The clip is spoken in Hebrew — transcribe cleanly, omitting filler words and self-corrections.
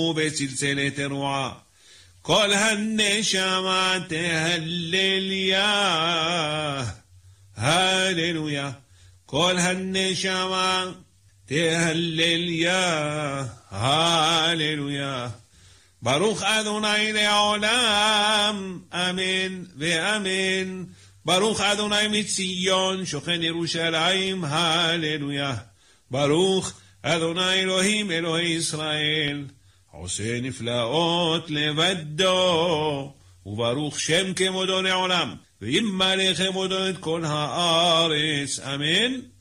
ובצלצל תרועה. כל הנשמה תהלל יה, הללויה. כל הנשמה תהלל יה, הללויה. ברוך אדוני לעולם, אמן ואמן. ברוך אדוני מציון, שוכן ירושלים, הללויה. ברוך אדוני אלוהים אלוהי ישראל, עושה נפלאות לבדו, וברוך שם כמודו לעולם, וימלא כמודו את כל הארץ, אמן.